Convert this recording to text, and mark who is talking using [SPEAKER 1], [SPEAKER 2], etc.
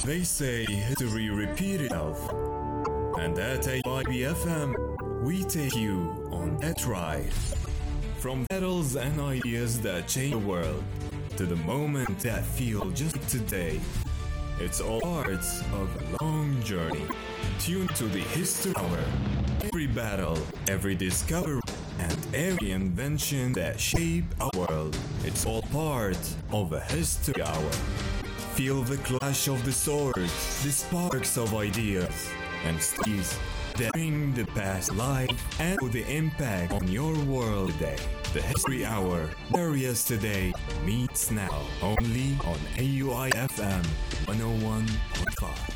[SPEAKER 1] They say history repeats itself. And at AIBFM, we take you on that ride. From battles and ideas that change the world, to the moment that feel just like today. It's all parts of a long journey. Tune to the History Hour. Every battle, every discovery, and every invention that shaped our world. It's all part of a History Hour. Feel the clash of the swords, the sparks of ideas, and stories that bring the past life and the impact on your world today. The History Hour, where yesterday meets now, only on AUI FM 101.5.